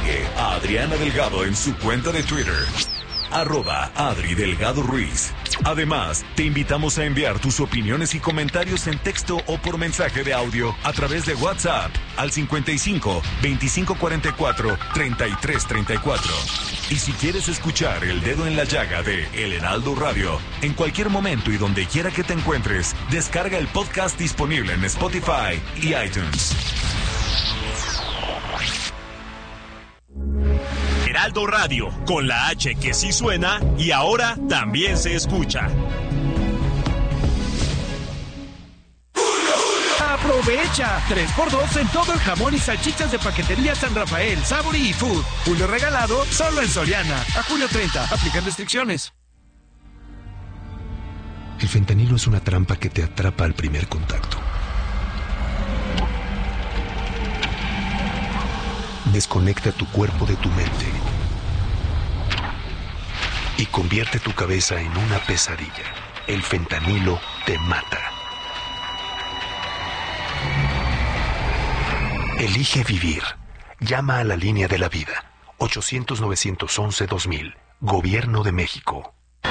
Sigue a Adriana Delgado en su cuenta de Twitter, @AdriDelgadoRuiz. Además, te invitamos a enviar tus opiniones y comentarios en texto o por mensaje de audio a través de WhatsApp al 55 2544 3334. Y si quieres escuchar El Dedo en la Llaga de El Heraldo Radio, en cualquier momento y donde quiera que te encuentres, descarga el podcast disponible en Spotify y iTunes. Heraldo Radio, con la H que sí suena y ahora también se escucha. ¡Aprovecha! 3x2 en todo el jamón y salchichas de Paquetería San Rafael, Sabori y Food. Julio regalado solo en Soriana. A julio 30. Aplican restricciones. El fentanilo es una trampa que te atrapa al primer contacto. Desconecta tu cuerpo de tu mente y convierte tu cabeza en una pesadilla. El fentanilo te mata. Elige vivir. Llama a la línea de la vida. 800-911-2000. Gobierno de México.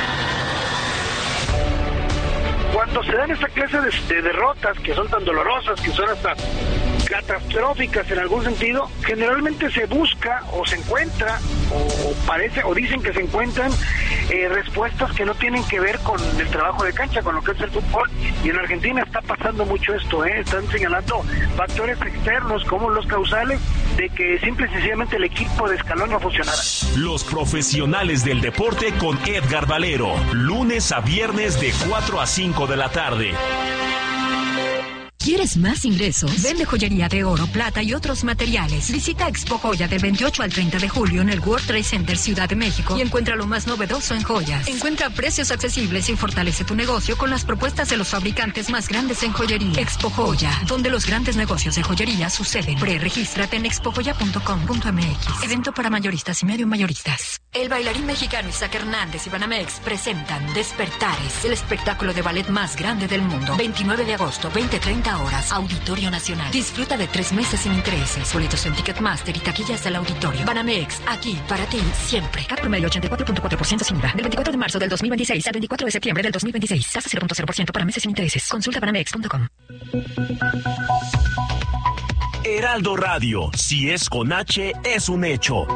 Cuando se dan esa clase de derrotas que son tan dolorosas, que son hasta catastróficas en algún sentido, generalmente se busca o se encuentra o parece o dicen que se encuentran respuestas que no tienen que ver con el trabajo de cancha, con lo que es el fútbol, y en Argentina está pasando mucho esto, están señalando factores externos como los causales de que simple y sencillamente el equipo de Scaloni no funcionara. Los profesionales del deporte con Edgar Valero, lunes a viernes de 4 a 5 de la tarde. ¿Quieres más ingresos? Vende joyería de oro, plata y otros materiales. Visita Expo Joya del 28 al 30 de julio en el World Trade Center Ciudad de México y encuentra lo más novedoso en joyas. Encuentra precios accesibles y fortalece tu negocio con las propuestas de los fabricantes más grandes en joyería. Expo Joya, donde los grandes negocios de joyería suceden. Pre-regístrate en expojoya.com.mx. Evento para mayoristas y medio mayoristas. El bailarín mexicano Isaac Hernández y Banamex presentan Despertares, el espectáculo de ballet más grande del mundo. 29 de agosto, 20:30 horas, Auditorio Nacional. Disfruta de 3 meses sin intereses. Boletos en Ticketmaster y taquillas del auditorio. Banamex, aquí para ti siempre. CAT promedio 84.4% sin IVA. Del 24 de marzo del 2026 al 24 de septiembre del 2026. Tasa 0.0% para meses sin intereses. Consulta banamex.com. Heraldo Radio, si es con H, es un hecho.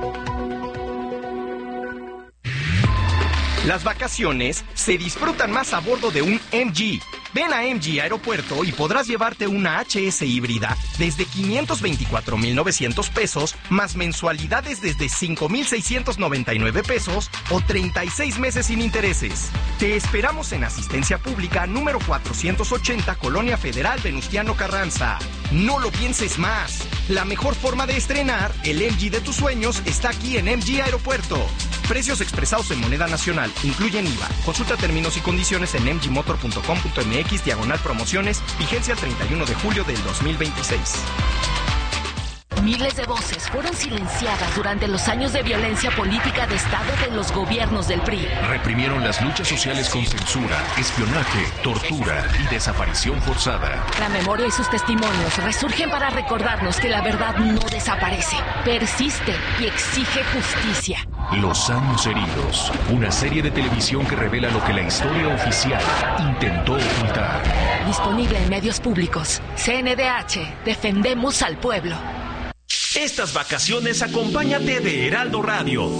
Las vacaciones se disfrutan más a bordo de un MG. Ven a MG Aeropuerto y podrás llevarte una HS híbrida desde 524,900 pesos, más mensualidades desde 5,699 pesos o 36 meses sin intereses. Te esperamos en Asistencia Pública número 480, Colonia Federal, Venustiano Carranza. No lo pienses más. La mejor forma de estrenar el MG de tus sueños está aquí en MG Aeropuerto. Precios expresados en moneda nacional, incluyen IVA. Consulta términos y condiciones en mgmotor.com.mx/promociones, vigencia el 31 de julio del 2026. Miles de voces fueron silenciadas durante los años de violencia política de Estado de los gobiernos del PRI. Reprimieron las luchas sociales con censura, espionaje, tortura y desaparición forzada. La memoria y sus testimonios resurgen para recordarnos que la verdad no desaparece, persiste y exige justicia. Los años heridos, una serie de televisión que revela lo que la historia oficial intentó ocultar. Disponible en medios públicos. CNDH, defendemos al pueblo. Estas vacaciones acompáñate de Heraldo Radio.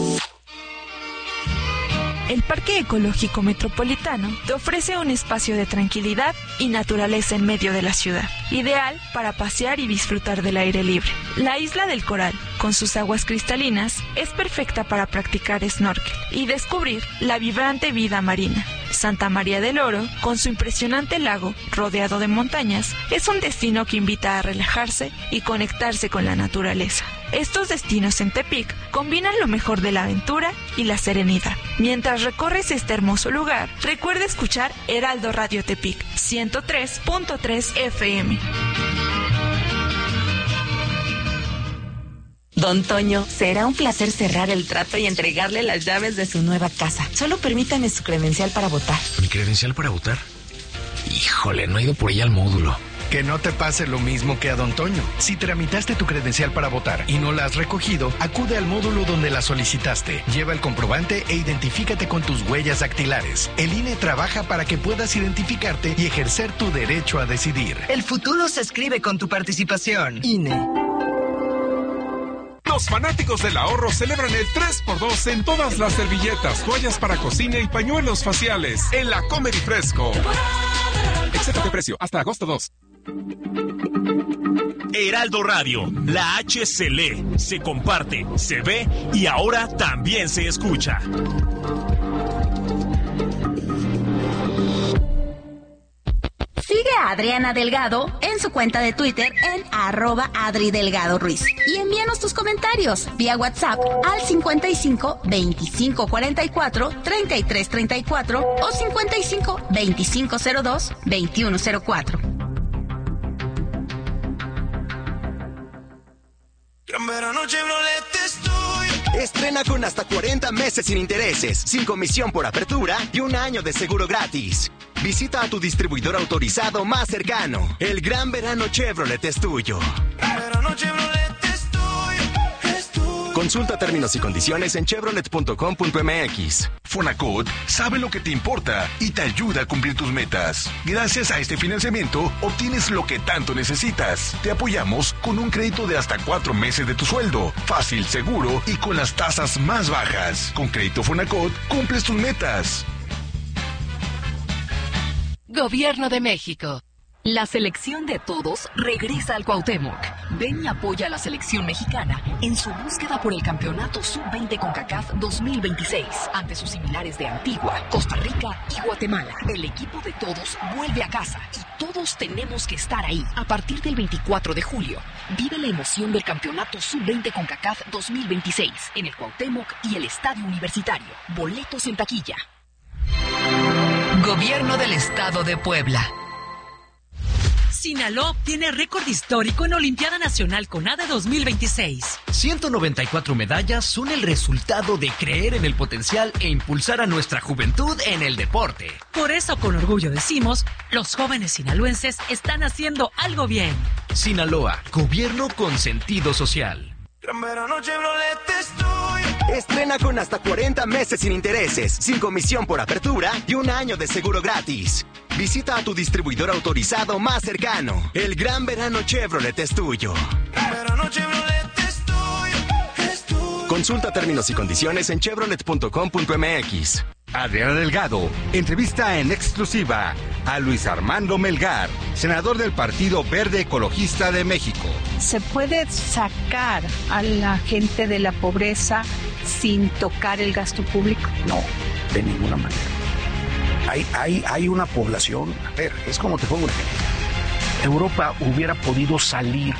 El Parque Ecológico Metropolitano te ofrece un espacio de tranquilidad y naturaleza en medio de la ciudad, ideal para pasear y disfrutar del aire libre. La Isla del Coral, con sus aguas cristalinas, es perfecta para practicar snorkel y descubrir la vibrante vida marina. Santa María del Oro, con su impresionante lago rodeado de montañas, es un destino que invita a relajarse y conectarse con la naturaleza. Estos destinos en Tepic combinan lo mejor de la aventura y la serenidad. Mientras recorres este hermoso lugar, recuerda escuchar Heraldo Radio Tepic 103.3 FM. Don Toño, será un placer cerrar el trato y entregarle las llaves de su nueva casa. Solo permítame su credencial para votar. ¿Mi credencial para votar? Híjole, no he ido por ella al módulo. Que no te pase lo mismo que a Don Toño. Si tramitaste tu credencial para votar y no la has recogido, acude al módulo donde la solicitaste. Lleva el comprobante e identifícate con tus huellas dactilares. El INE trabaja para que puedas identificarte y ejercer tu derecho a decidir. El futuro se escribe con tu participación. INE. Los fanáticos del ahorro celebran el 3x2 en todas las servilletas, toallas para cocina y pañuelos faciales en la Comer y Fresco. Excepto de precio, hasta agosto 2. Heraldo Radio, la H se lee, se comparte, se ve y ahora también se escucha. Sigue a Adriana Delgado en su cuenta de Twitter en @AdriDelgadoRuiz y envíanos tus comentarios vía WhatsApp al 55 25 44 33 34 o 55 25 02 21 04. Gran verano Chevrolet estoy. Estrena con hasta 40 meses sin intereses, sin comisión por apertura y un año de seguro gratis. Visita a tu distribuidor autorizado más cercano. El gran verano Chevrolet es tuyo. Gran verano Chevrolet estoy. Consulta términos y condiciones en chevrolet.com.mx. Fonacot sabe lo que te importa y te ayuda a cumplir tus metas. Gracias a este financiamiento, obtienes lo que tanto necesitas. Te apoyamos con un crédito de hasta 4 meses de tu sueldo. Fácil, seguro y con las tasas más bajas. Con Crédito Fonacot, cumples tus metas. Gobierno de México. La selección de todos regresa al Cuauhtémoc. Ven y apoya a la selección mexicana en su búsqueda por el campeonato Sub-20 CONCACAF 2026 ante sus similares de Antigua, Costa Rica y Guatemala. El equipo de todos vuelve a casa y todos tenemos que estar ahí. A partir del 24 de julio, vive la emoción del campeonato Sub-20 CONCACAF 2026 en el Cuauhtémoc y el Estadio Universitario. Boletos en taquilla. Gobierno del Estado de Puebla. Sinaloa tiene récord histórico en Olimpiada Nacional CONADE 2026. 194 medallas son el resultado de creer en el potencial e impulsar a nuestra juventud en el deporte. Por eso, con orgullo decimos, los jóvenes sinaloenses están haciendo algo bien. Sinaloa, gobierno con sentido social. Gran verano Chevrolet estoy. Estrena con hasta 40 meses sin intereses, sin comisión por apertura y un año de seguro gratis. Visita a tu distribuidor autorizado más cercano. El gran verano Chevrolet es tuyo. Gran verano Chevrolet estoy. Consulta términos y condiciones en chevrolet.com.mx. Adriana Delgado entrevista en exclusiva a Luis Armando Melgar, senador del Partido Verde Ecologista de México. ¿Se puede sacar a la gente de la pobreza sin tocar el gasto público? No, de ninguna manera. Hay una población, a ver, es como te pongo un ejemplo. Europa hubiera podido salir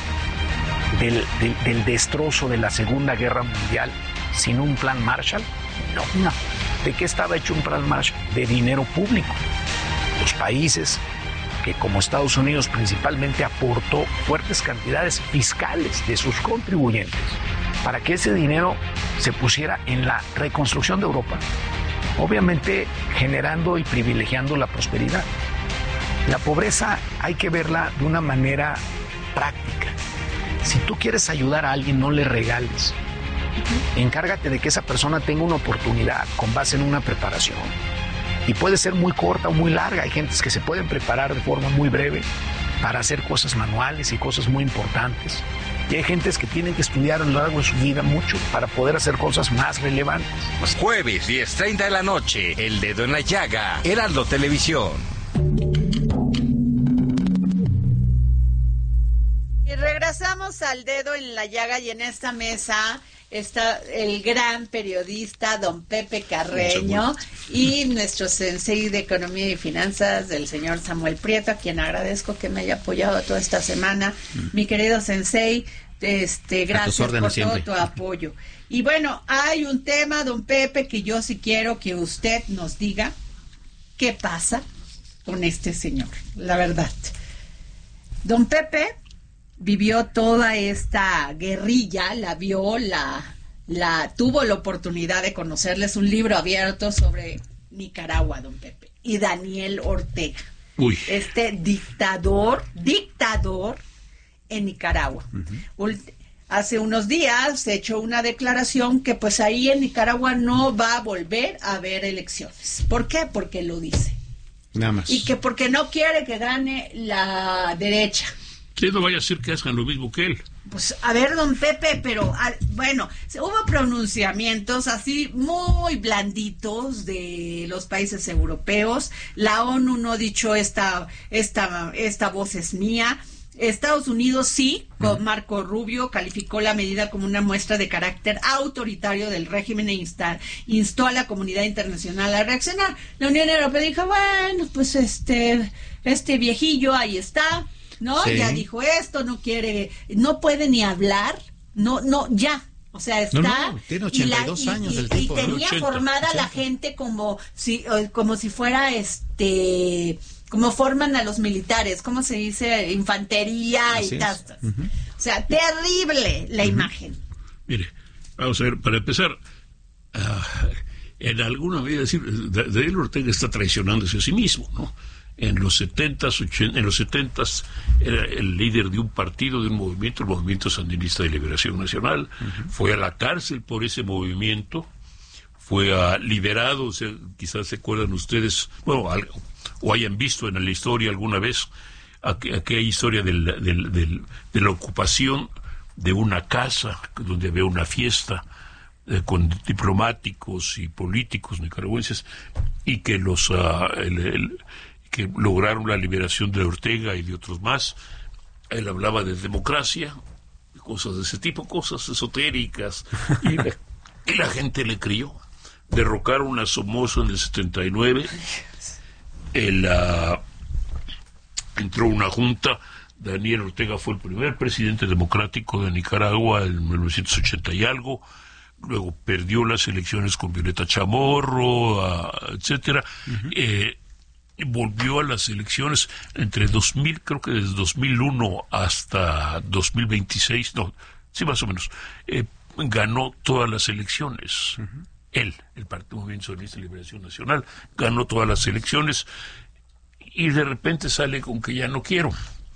del destrozo de la Segunda Guerra Mundial sin un plan Marshall. No. ¿De qué estaba hecho un plan Marshall? De dinero público. Los países que, como Estados Unidos principalmente, aportó fuertes cantidades fiscales de sus contribuyentes para que ese dinero se pusiera en la reconstrucción de Europa, obviamente generando y privilegiando la prosperidad. La pobreza hay que verla de una manera práctica. Si tú quieres ayudar a alguien, no le regales. Encárgate de que esa persona tenga una oportunidad con base en una preparación. Y puede ser muy corta o muy larga. Hay gentes que se pueden preparar de forma muy breve para hacer cosas manuales y cosas muy importantes. Y hay gentes que tienen que estudiar a lo largo de su vida mucho para poder hacer cosas más relevantes. Jueves 10:30 de la noche, El Dedo en la Llaga, Heraldo Televisión. Y regresamos al Dedo en la Llaga y en esta mesa está el gran periodista don Pepe Carreño y nuestro sensei de Economía y Finanzas, el señor Samuel Prieto, a quien agradezco que me haya apoyado toda esta semana. Mi querido sensei, gracias por todo tu apoyo. Y bueno, hay un tema, don Pepe, que yo sí quiero que usted nos diga qué pasa con este señor, la verdad. Don Pepe vivió toda esta guerrilla, la vio, tuvo la oportunidad de conocerles un libro abierto sobre Nicaragua, don Pepe, y Daniel Ortega. este dictador en Nicaragua. Hace unos días se echó una declaración que pues ahí en Nicaragua no va a volver a haber elecciones. ¿Por qué? Porque lo dice. Nada más. Y que porque no quiere que gane la derecha. Sí, no vaya a decir que hagan lo mismo que él. Pues a ver, don Pepe, pero bueno, hubo pronunciamientos así muy blanditos de los países europeos. La ONU no ha dicho esta voz es mía. Estados Unidos sí, con Marco Rubio, calificó la medida como una muestra de carácter autoritario del régimen e instó a la comunidad internacional a reaccionar. La Unión Europea dijo, bueno, pues este viejillo ahí está, ¿no? Sí. Ya dijo esto, no puede ni hablar, ya. O sea, está... No, tiene 82 años el tipo. Y tenía 80, formada 80. La gente como si fuera como forman a los militares, ¿cómo se dice? Infantería. Así y tastas. O sea, terrible la imagen. Mire, vamos a ver, para empezar, en alguna medida decir, Daniel Ortega está traicionándose a sí mismo, ¿no? En los 70s era el líder de un partido, de un movimiento, el Movimiento Sandinista de Liberación Nacional, fue a la cárcel por ese movimiento, fue liberado, o sea, quizás se acuerdan ustedes, bueno, o hayan visto en la historia alguna vez aquella historia de la ocupación de una casa donde había una fiesta con diplomáticos y políticos nicaragüenses y que que lograron la liberación de Ortega y de otros más. Él hablaba de democracia, cosas de ese tipo, cosas esotéricas, y la gente le creyó. Derrocaron a Somoza en el 79, entró una junta, Daniel Ortega fue el primer presidente democrático de Nicaragua en 1980 y algo, luego perdió las elecciones con Violeta Chamorro, etcétera, volvió a las elecciones entre 2000, creo que desde 2001 hasta 2026, no, sí más o menos, ganó todas las elecciones. Él, el Partido Movimiento Sandinista de Liberación Nacional, ganó todas las elecciones y de repente sale con que ya no quiero.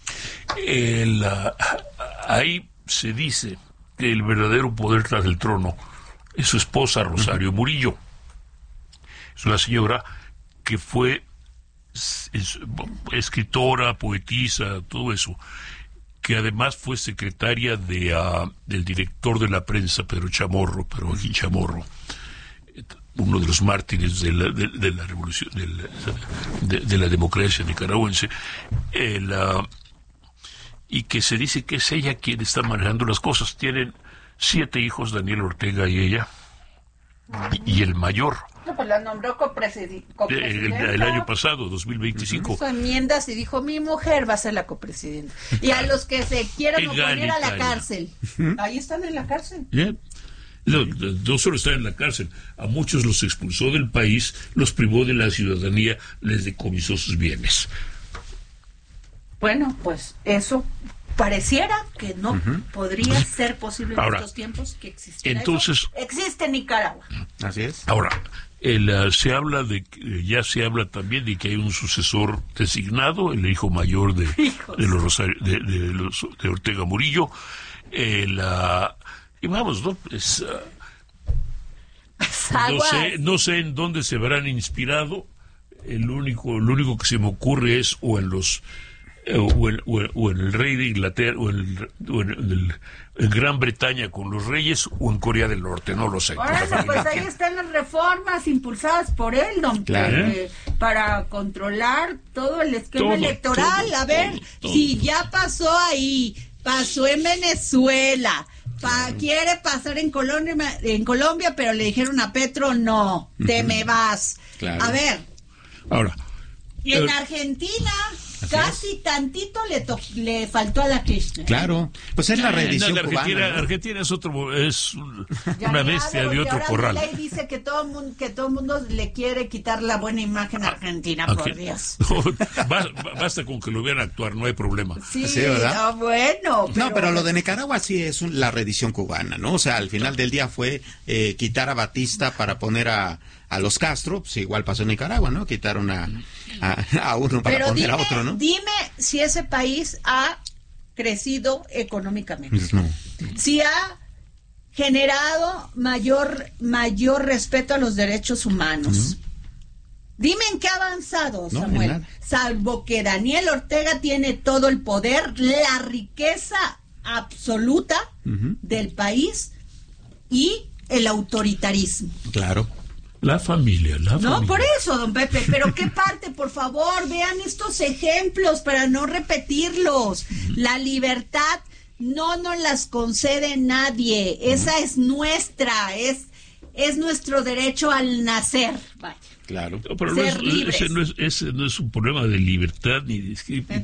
Ahí se dice que el verdadero poder tras el trono es su esposa Rosario Murillo. Es una señora que fue escritora, poetisa, todo eso, que además fue secretaria del director de la prensa, Pedro Chamorro, uno de los mártires de la revolución, de la democracia nicaragüense, y que se dice que es ella quien está manejando las cosas. Tienen 7 hijos, Daniel Ortega y ella, y el mayor. No, pues la nombró copresidenta. El año pasado, 2025. Hizo enmiendas y dijo, mi mujer va a ser la copresidenta. Y a los que se quieran oponer a la cárcel. Ahí están en la cárcel. No solo están en la cárcel, a muchos los expulsó del país, los privó de la ciudadanía, les decomisó sus bienes. Bueno, pues eso pareciera que no podría ser posible en estos tiempos que existiera. Entonces, existe en Nicaragua. Así es. Ahora, se habla ya se habla también de que hay un sucesor designado, el hijo mayor de Ortega Murillo, y vamos, ¿no? No sé en dónde se habrán inspirado. Lo único que se me ocurre es o en el rey de Inglaterra o en Gran Bretaña con los reyes o en Corea del Norte, no lo sé. Bueno, pues ahí están las reformas impulsadas por él, para controlar todo el esquema electoral. A ver, si ya pasó ahí, pasó en Venezuela, quiere pasar en Colombia, pero le dijeron a Petro, no, te me vas. Claro. A ver. Ahora. Y en Argentina, casi tantito le faltó a la Kirchner. Claro, pues es la reedición cubana. ¿no? Argentina es una bestia de otro corral. La ley dice que todo el mundo le quiere quitar la buena imagen a Argentina, por Dios. Basta con que lo vean actuar, no hay problema. Sí, ¿verdad? Bueno. Pero lo de Nicaragua sí es la reedición cubana, ¿no? O sea, al final del día fue quitar a Batista para poner a a los Castro, pues igual pasó en Nicaragua, ¿no? Quitaron a uno para Pero poner a otro, ¿no? Dime si ese país ha crecido económicamente. Pues no. Si ha generado mayor respeto a los derechos humanos. Dime en qué ha avanzado, No, Samuel. en nada. Salvo que Daniel Ortega tiene todo el poder, la riqueza absoluta del país y el autoritarismo. Claro. La familia. No, por eso, don Pepe, pero ¿qué parte? Por favor, vean estos ejemplos para no repetirlos. La libertad no nos las concede nadie, esa es nuestra, es nuestro derecho al nacer. Vaya. Claro. No, pero ese no es un problema de libertad ni de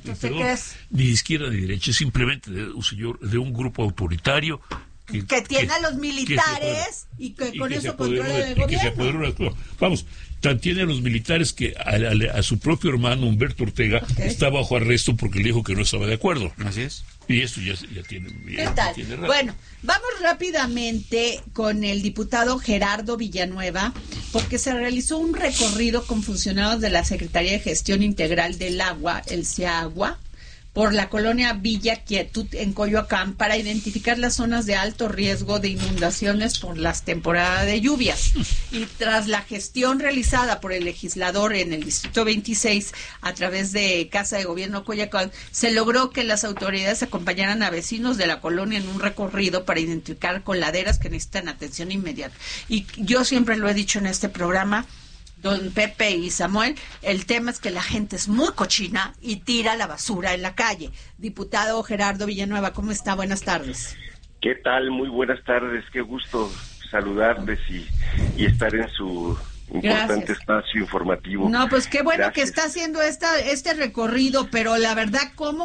izquierda ni derecha, es simplemente de un grupo autoritario que tiene a los militares y que con eso controla el gobierno. Vamos, tan tiene a los militares que a su propio hermano Humberto Ortega está bajo arresto porque le dijo que no estaba de acuerdo. Así es. Y esto ya tiene... ¿Qué tal? Bueno, vamos rápidamente con el diputado Gerardo Villanueva, porque se realizó un recorrido con funcionarios de la Secretaría de Gestión Integral del Agua, el CIAGUA, por la colonia Villa Quietud en Coyoacán para identificar las zonas de alto riesgo de inundaciones por las temporadas de lluvias. Y tras la gestión realizada por el legislador en el Distrito 26 a través de Casa de Gobierno Coyoacán, se logró que las autoridades acompañaran a vecinos de la colonia en un recorrido para identificar coladeras que necesitan atención inmediata. Y yo siempre lo he dicho en este programa, don Pepe y Samuel, el tema es que la gente es muy cochina y tira la basura en la calle. Diputado Gerardo Villanueva, ¿cómo está? Buenas tardes. ¿Qué tal? Muy buenas tardes. Qué gusto saludarles y estar en su importante espacio informativo. No, pues qué bueno Gracias. que está haciendo este recorrido, pero la verdad, ¿cómo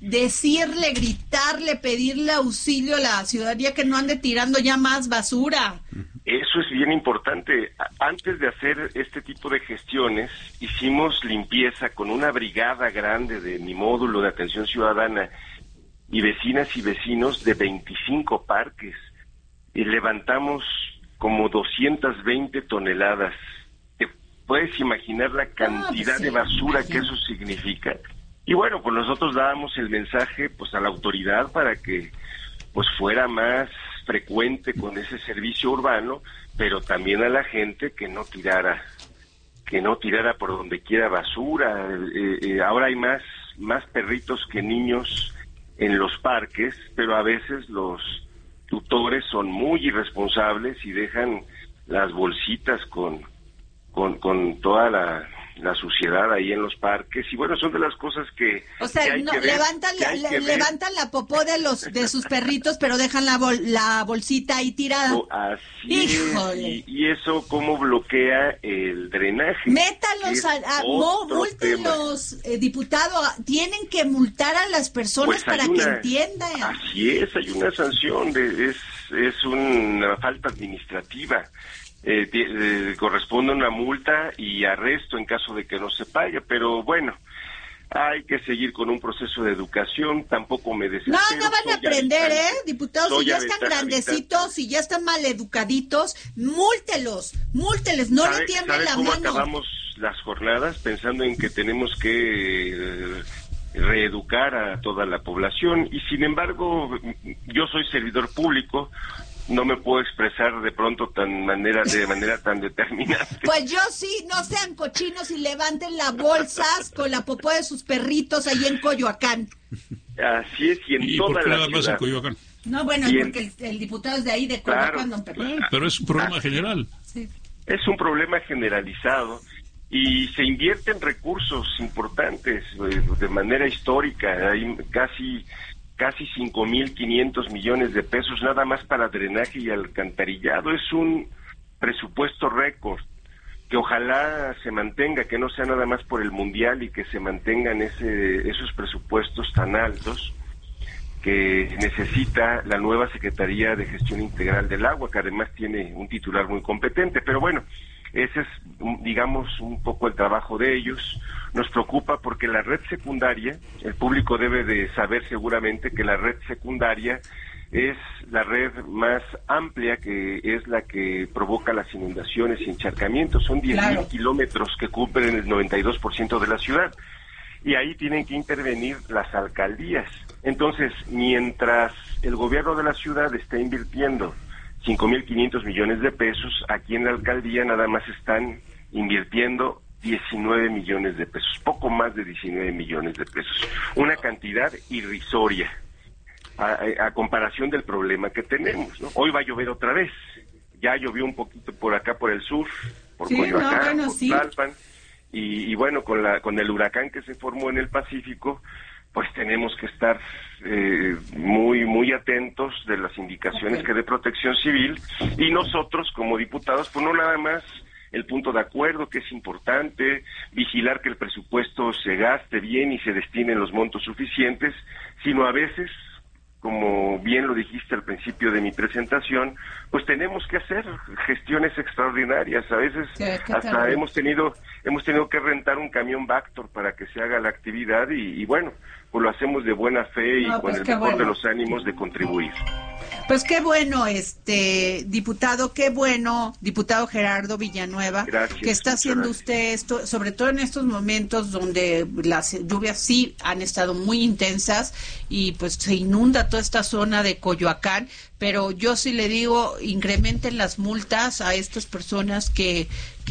gritarle, pedirle auxilio a la ciudadanía que no ande tirando ya más basura? Eso es bien importante. Antes de hacer este tipo de gestiones, hicimos limpieza con una brigada grande de mi módulo de atención ciudadana y vecinas y vecinos de 25 parques. Y levantamos como 220 toneladas. ¿Te puedes imaginar la cantidad de basura que eso significa? Y bueno, pues nosotros dábamos el mensaje pues a la autoridad para que pues fuera más frecuente con ese servicio urbano, pero también a la gente que no tirara por donde quiera basura. Ahora hay más perritos que niños en los parques, pero a veces los tutores son muy irresponsables y dejan las bolsitas con toda la suciedad ahí en los parques, y bueno, son de las cosas que levantan la popó de sus perritos, pero dejan la bolsita ahí tirada. Así es, y eso cómo bloquea el drenaje. Métalos múltenlos, diputado, tienen que multar a las personas para que entiendan. Así es, hay una sanción, es una falta administrativa. Corresponde una multa y arresto en caso de que no se pague, pero bueno, hay que seguir con un proceso de educación. Tampoco me desespero. No van a aprender, diputados, si ya están grandecitos, si ya están mal educaditos, múlteles, no le tiemblen la mano. ¿Sabe cómo acabamos las jornadas? Pensando en que tenemos que reeducar a toda la población, y sin embargo, yo soy servidor público, no me puedo expresar de pronto de manera tan determinante. Pues yo sí, no sean cochinos y levanten las bolsas con la popó de sus perritos ahí en Coyoacán. Así es, y en toda la ciudad. En Coyoacán? No, bueno, porque el diputado es de ahí, de Coyoacán, don Pepe. Pero es un problema general. Sí. Es un problema generalizado y se invierten recursos importantes de manera histórica. Hay casi 5.500 millones de pesos nada más para drenaje y alcantarillado. Es un presupuesto récord que ojalá se mantenga, que no sea nada más por el Mundial y que se mantengan esos presupuestos tan altos que necesita la nueva Secretaría de Gestión Integral del Agua, que además tiene un titular muy competente. Pero bueno, ese es, digamos, un poco el trabajo de ellos. Nos preocupa porque la red secundaria, el público debe de saber seguramente que la red secundaria es la red más amplia, que es la que provoca las inundaciones y encharcamientos. Son 10,000 kilómetros que cubren el 92% de la ciudad. Y ahí tienen que intervenir las alcaldías. Entonces, mientras el gobierno de la ciudad está invirtiendo 5,500 millones de pesos, aquí en la alcaldía nada más están invirtiendo 19 millones de pesos, poco más de 19 millones de pesos. Una cantidad irrisoria a comparación del problema que tenemos, ¿no? Hoy va a llover otra vez. Ya llovió un poquito por acá, por el sur, por Coyoacán, por Tlalpan. Y bueno, con el huracán que se formó en el Pacífico, pues tenemos que estar muy atentos de las indicaciones que dé Protección Civil, y nosotros como diputados, pues no nada más el punto de acuerdo, que es importante, vigilar que el presupuesto se gaste bien y se destinen los montos suficientes, sino a veces, como bien lo dijiste al principio de mi presentación, pues tenemos que hacer gestiones extraordinarias. A veces hasta hemos tenido que rentar un camión Vactor para que se haga la actividad y bueno, pues lo hacemos de buena fe y con el mejor de los ánimos de contribuir. Pues qué bueno, diputado, diputado Gerardo Villanueva, gracias, que está haciendo usted esto, sobre todo en estos momentos donde las lluvias sí han estado muy intensas y pues se inunda toda esta zona de Coyoacán, pero yo sí le digo, incrementen las multas a estas personas que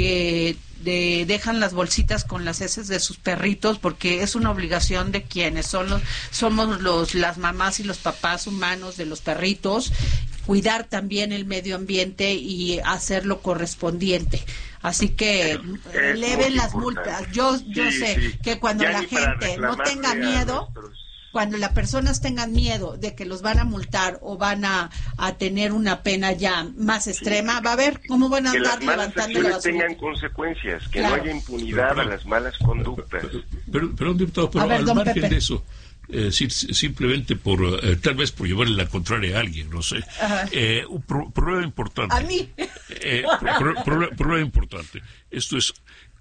dejan las bolsitas con las heces de sus perritos, porque es una obligación de quienes somos las mamás y los papás humanos de los perritos, cuidar también el medio ambiente y hacer lo correspondiente. Así que eleven las multas. Yo sé que cuando la gente no tenga miedo, cuando las personas tengan miedo de que los van a multar o van a tener una pena ya más extrema, va a ver cómo van a andar levantando la basura. Que tengan consecuencias, que no haya impunidad a las malas conductas. Pero diputado, al margen de eso, simplemente tal vez por llevarle la contraria a alguien, no sé, un problema importante. A mí. Problema importante. Esto es...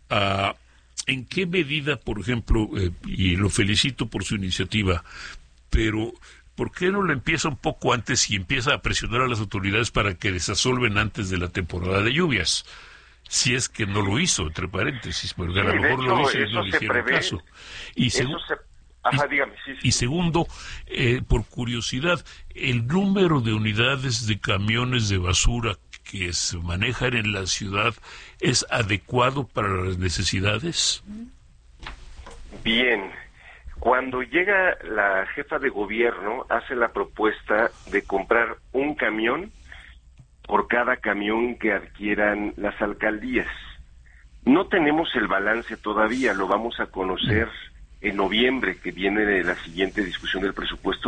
¿En qué medida, por ejemplo, y lo felicito por su iniciativa, pero ¿por qué no lo empieza un poco antes y empieza a presionar a las autoridades para que desasolven antes de la temporada de lluvias? Si es que no lo hizo, entre paréntesis, porque a lo mejor lo hizo y no le hicieron caso. Y segundo, por curiosidad, ¿el número de unidades de camiones de basura que se manejan en la ciudad es adecuado para las necesidades? Bien, cuando llega la jefa de gobierno, hace la propuesta de comprar un camión por cada camión que adquieran las alcaldías. No tenemos el balance todavía, lo vamos a conocer en noviembre, que viene de la siguiente discusión del presupuesto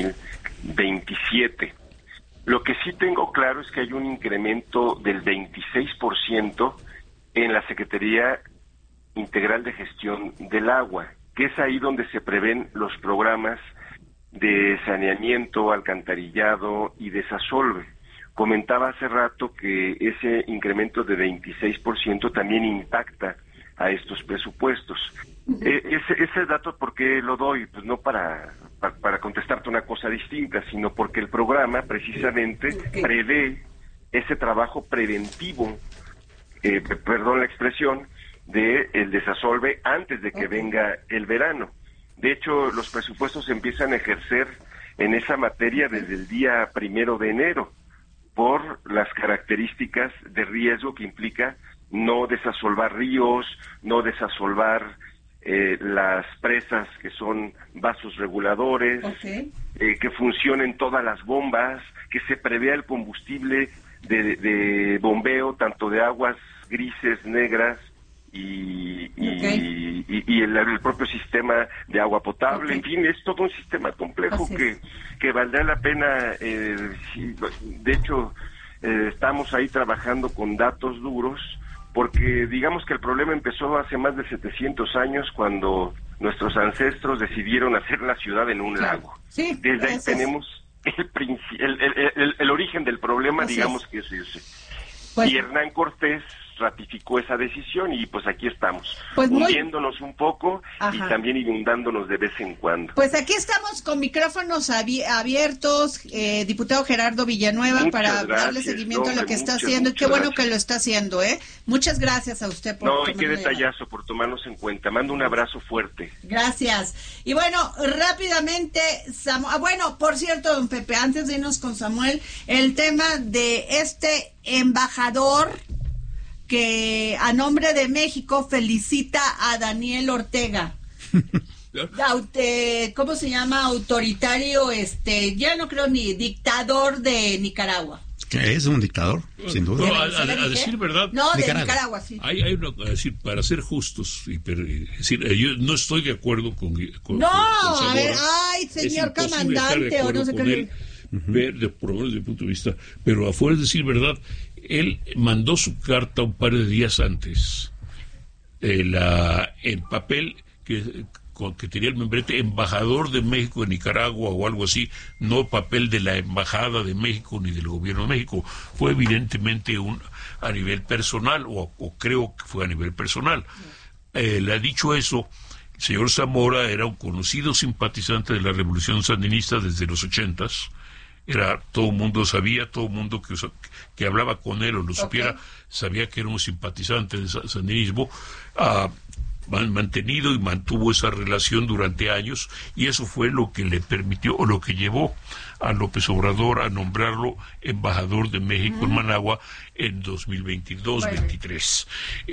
2027. Lo que sí tengo claro es que hay un incremento del 26% en la Secretaría Integral de Gestión del Agua, que es ahí donde se prevén los programas de saneamiento, alcantarillado y desasolve. Comentaba hace rato que ese incremento de 26% también impacta a estos presupuestos. Ese dato, ¿por qué lo doy? Pues no para contestarte una cosa distinta, sino porque el programa precisamente prevé ese trabajo preventivo, perdón la expresión, de el desasolve antes de que venga el verano. De hecho, los presupuestos se empiezan a ejercer en esa materia desde el día 1 de enero, por las características de riesgo que implica no desasolvar ríos, no desasolvar las presas que son vasos reguladores, que funcionen todas las bombas, que se prevea el combustible de bombeo, tanto de aguas grises, negras y el propio sistema de agua potable. En fin, es todo un sistema complejo que valdrá la pena. De hecho, estamos ahí trabajando con datos duros, porque digamos que el problema empezó hace más de 700 años, cuando nuestros ancestros decidieron hacer la ciudad en un lago. Desde ahí tenemos el origen del problema, digamos que es ese. Y Hernán Cortés ratificó esa decisión y pues aquí estamos, pues hundiéndonos un poco. Ajá. Y también inundándonos de vez en cuando. Pues aquí estamos con micrófonos abiertos, diputado Gerardo Villanueva, muchas para gracias, darle seguimiento a lo que está muchas, haciendo, y qué muchas bueno gracias. que lo está haciendo, ¿eh? Muchas gracias a usted por No, y qué tomarme la llamada. detallazo por tomarnos en cuenta. Mando un abrazo fuerte. Gracias. Y bueno, rápidamente, bueno, por cierto, don Pepe, antes de irnos con Samuel, el tema de este embajador que a nombre de México felicita a Daniel Ortega. ¿Cómo se llama? Autoritario, ya no creo ni dictador de Nicaragua. Que es un dictador, sin duda. No, a decir verdad. No, de Nicaragua, sí. Hay a decir, para ser justos, yo no estoy de acuerdo con no, Zamora. a ver, ay, señor comandante, o no sé qué. Por lo menos desde mi punto de vista, pero afuera de decir verdad, él mandó su carta un par de días antes, el papel que tenía el membrete embajador de México en Nicaragua o algo así, no papel de la embajada de México ni del gobierno de México. Fue evidentemente a nivel personal, o creo que fue a nivel personal. Le ha dicho eso. El señor Zamora era un conocido simpatizante de la revolución sandinista desde los 80s. Todo el mundo sabía, todo el mundo que hablaba con él o lo supiera, sabía que era un simpatizante del sandinismo. Mantenido y mantuvo esa relación durante años, y eso fue lo que le permitió, o lo que llevó a López Obrador a nombrarlo embajador de México en Managua en 2022-23.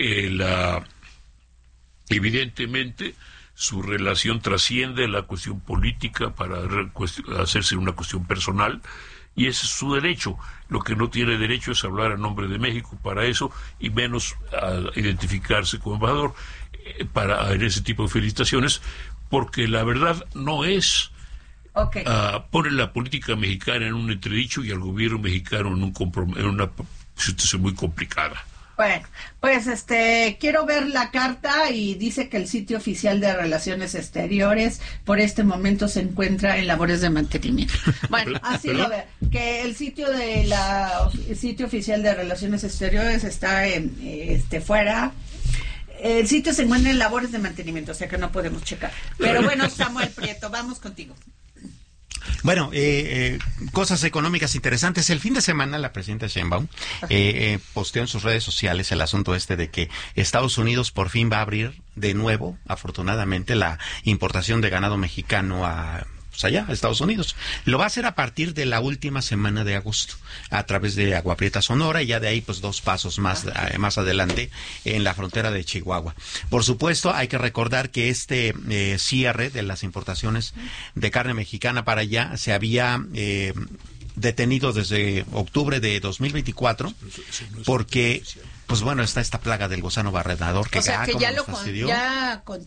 Evidentemente su relación trasciende la cuestión política para hacerse una cuestión personal, y ese es su derecho. Lo que no tiene derecho es hablar a nombre de México para eso, y menos a identificarse como embajador en ese tipo de felicitaciones, porque la verdad no es pone la política mexicana en un entredicho y al gobierno mexicano en una situación muy complicada. Bueno, pues quiero ver la carta, y dice que el sitio oficial de Relaciones Exteriores por este momento se encuentra en labores de mantenimiento. Bueno, así lo veo, que el sitio sitio oficial de Relaciones Exteriores está fuera. El sitio se encuentra en labores de mantenimiento, o sea que no podemos checar. Pero bueno, Samuel Prieto, vamos contigo. Bueno, cosas económicas interesantes. El fin de semana la presidenta Sheinbaum posteó en sus redes sociales el asunto de que Estados Unidos por fin va a abrir de nuevo, afortunadamente, la importación de ganado mexicano a Estados Unidos. Lo va a hacer a partir de la última semana de agosto, a través de Agua Prieta, Sonora, y ya de ahí pues 2 pasos más adelante en la frontera de Chihuahua. Por supuesto, hay que recordar que cierre de las importaciones de carne mexicana para allá se había detenido desde octubre de 2024, porque pues bueno, está esta plaga del gusano barrenador que, o sea, que como ya nos fastidió.